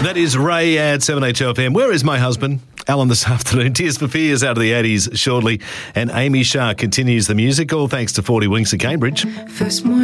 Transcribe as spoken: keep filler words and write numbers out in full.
That is Ray at seven H O F M. Where is my husband? Alan this afternoon. Tears for Fears out of the eighties shortly. And Amy Shah continues the music, all thanks to forty Winks at Cambridge. First